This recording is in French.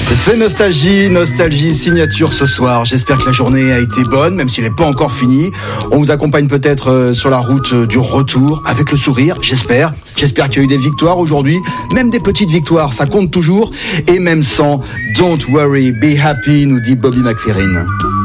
C'est Nostalgie signature ce soir. J'espère que la journée a été bonne, même si elle n'est pas encore finie. On vous accompagne peut-être sur la route du retour, avec le sourire, j'espère. J'espère qu'il y a eu des victoires aujourd'hui, même des petites victoires, ça compte toujours. Et même sans, don't worry, be happy, nous dit Bobby McFerrin.